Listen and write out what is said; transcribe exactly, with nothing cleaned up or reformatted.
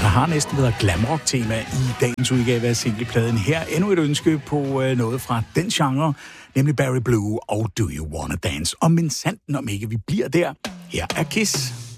der har næsten været glamrock-tema i dagens udgave af singlepladen. Her endnu et ønske på øh, noget fra den genre, nemlig Barry Blue og Do You Wanna Dance. Og mindsanden om ikke vi bliver der, her er Kiss.